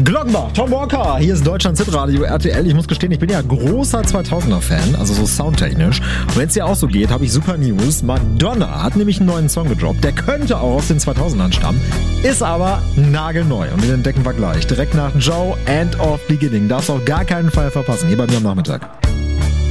Glockenbach, Tom Walker, hier ist Deutschland Hitradio RTL. Ich muss gestehen, ich bin ja großer 2000er-Fan, also so soundtechnisch. Und wenn es dir auch so geht, habe ich super News. Madonna hat nämlich einen neuen Song gedroppt. Der könnte auch aus den 2000ern stammen, ist aber nagelneu. Und den entdecken wir gleich. Direkt nach Joe, End of Beginning. Darfst auf gar keinen Fall verpassen, hier bei mir am Nachmittag.